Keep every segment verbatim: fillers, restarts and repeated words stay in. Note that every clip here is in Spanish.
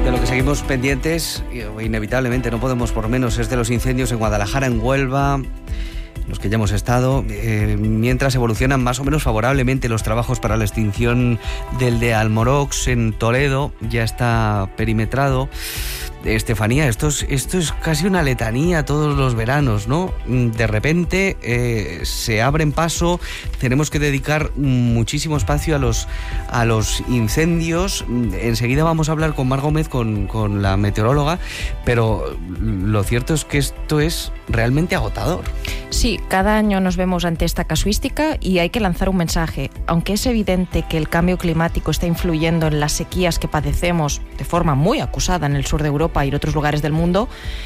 De lo que seguimos pendientes, inevitablemente, no podemos por menos, es de los incendios en Guadalajara, en Huelva, los que ya hemos estado, eh, mientras evolucionan más o menos favorablemente los trabajos para la extinción del de Almorox en Toledo, ya está perimetrado. Estefanía, esto es, esto es casi una letanía todos los veranos, ¿no? De repente eh, se abren paso, tenemos que dedicar muchísimo espacio a los, a los incendios. Enseguida vamos a hablar con Mar Gómez, con, con la meteoróloga, pero lo cierto es que esto es realmente agotador. Sí, cada año nos vemos ante esta casuística y hay que lanzar un mensaje. Aunque es evidente que el cambio climático está influyendo en las sequías que padecemos de forma muy acusada en el sur de Europa y en otros lugares del mundo,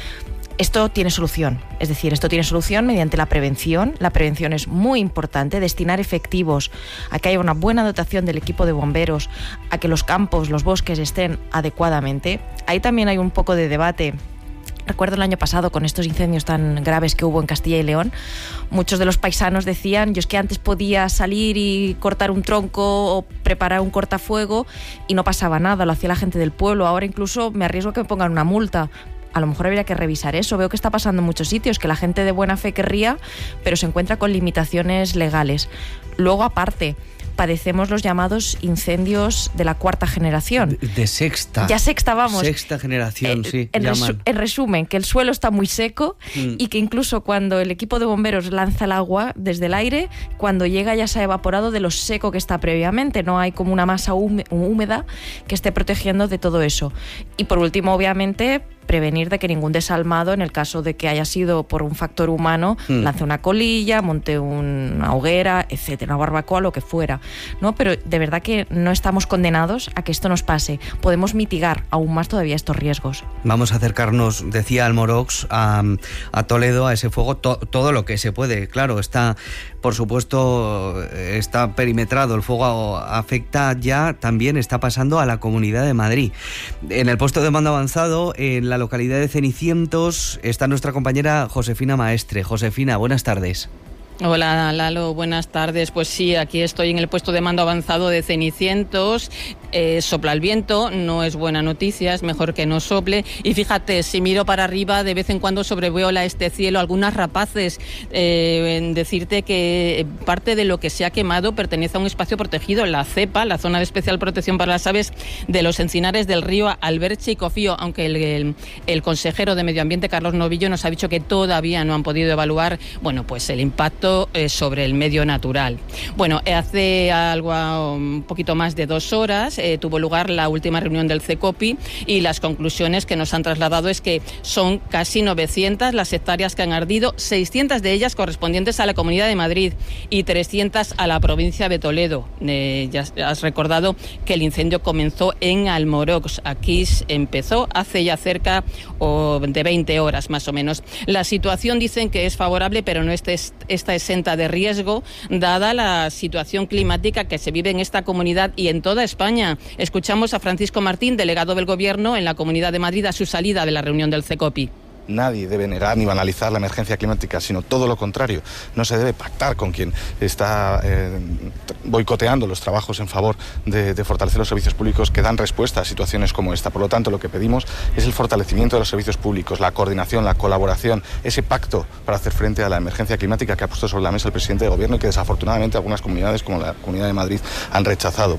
esto tiene solución. Es decir, esto tiene solución mediante la prevención. La prevención es muy importante, destinar efectivos a que haya una buena dotación del equipo de bomberos, a que los campos, los bosques estén adecuadamente. Ahí también hay un poco de debate. Recuerdo el año pasado, con estos incendios tan graves que hubo en Castilla y León, muchos de los paisanos decían: yo es que antes podía salir y cortar un tronco o preparar un cortafuego y no pasaba nada, lo hacía la gente del pueblo. Ahora incluso me arriesgo a que me pongan una multa. A lo mejor habría que revisar eso. Veo que está pasando en muchos sitios, que la gente de buena fe querría, pero se encuentra con limitaciones legales. Luego, aparte, padecemos los llamados incendios de la cuarta generación. De, de sexta. Ya sexta, vamos. Sexta generación, eh, sí. En, resu- en resumen, que el suelo está muy seco mm. y que incluso cuando el equipo de bomberos lanza el agua desde el aire, cuando llega ya se ha evaporado de lo seco que está previamente. No hay como una masa húmeda que esté protegiendo de todo eso. Y por último, obviamente, prevenir de que ningún desalmado, en el caso de que haya sido por un factor humano, mm. lance una colilla, monte una hoguera, etcétera, una barbacoa, lo que fuera, ¿no? Pero de verdad que no estamos condenados a que esto nos pase. Podemos mitigar aún más todavía estos riesgos. Vamos a acercarnos, decía Almorox, a, a Toledo, a ese fuego, to, todo lo que se puede. Claro, está, por supuesto, está perimetrado. El fuego afecta ya, también está pasando a la Comunidad de Madrid. En el puesto de mando avanzado, en la localidad de Cenicientos, está nuestra compañera Josefina Maestre. Josefina, buenas tardes. Hola Lalo, buenas tardes. Pues sí, aquí estoy en el puesto de mando avanzado de Cenicientos. Eh, sopla el viento, no es buena noticia, es mejor que no sople. Y fíjate, si miro para arriba, de vez en cuando sobrevuela este cielo algunas rapaces. Eh, en decirte que parte de lo que se ha quemado pertenece a un espacio protegido, la CEPA, la Zona de Especial Protección para las Aves de los Encinares del Río Alberche y Cofío, aunque el, el, el consejero de Medio Ambiente, Carlos Novillo, nos ha dicho que todavía no han podido evaluar, bueno, pues el impacto sobre el medio natural. Bueno, hace algo, un poquito más de dos horas eh, tuvo lugar la última reunión del CECOPI y las conclusiones que nos han trasladado es que son casi novecientas las hectáreas que han ardido, seiscientas de ellas correspondientes a la Comunidad de Madrid y trescientas a la provincia de Toledo. Eh, ya has recordado que el incendio comenzó en Almorox. Aquí empezó hace ya cerca oh, de veinte horas más o menos. La situación dicen que es favorable, pero no está esta exenta de riesgo, dada la situación climática que se vive en esta comunidad y en toda España. Escuchamos a Francisco Martín, delegado del Gobierno en la Comunidad de Madrid, a su salida de la reunión del CECOPI. Nadie debe negar ni banalizar la emergencia climática, sino todo lo contrario. No se debe pactar con quien está eh, boicoteando los trabajos en favor de, de fortalecer los servicios públicos que dan respuesta a situaciones como esta. Por lo tanto, lo que pedimos es el fortalecimiento de los servicios públicos, la coordinación, la colaboración, ese pacto para hacer frente a la emergencia climática que ha puesto sobre la mesa el presidente del Gobierno y que desafortunadamente algunas comunidades, como la Comunidad de Madrid, han rechazado.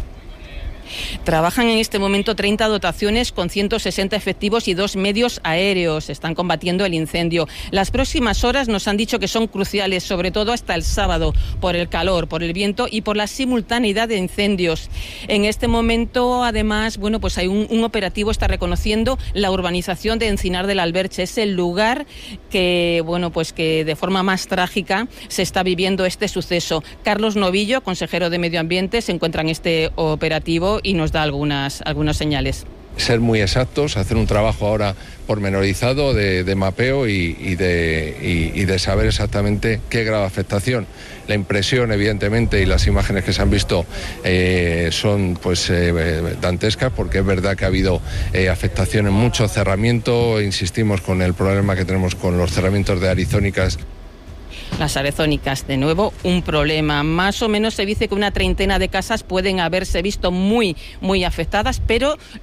Trabajan en este momento treinta dotaciones con ciento sesenta efectivos y dos medios aéreos. Están combatiendo el incendio. Las próximas horas nos han dicho que son cruciales, sobre todo hasta el sábado, por el calor, por el viento y por la simultaneidad de incendios. En este momento, además, bueno, pues hay un, un operativo, está reconociendo la urbanización de Encinar del Alberche. Es el lugar que, bueno, pues que de forma más trágica se está viviendo este suceso. Carlos Novillo, consejero de Medio Ambiente, se encuentra en este operativo y nos da algunas, algunas señales. Ser muy exactos, hacer un trabajo ahora pormenorizado de, de mapeo y, y, de, y, y de saber exactamente qué grado de afectación. La impresión, evidentemente, y las imágenes que se han visto eh, son pues eh, dantescas, porque es verdad que ha habido eh, afectación en mucho cerramiento. Insistimos con el problema que tenemos con los cerramientos de arizónicas. Las arizónicas, de nuevo, un problema. Más o menos se dice que una treintena de casas pueden haberse visto muy, muy afectadas, pero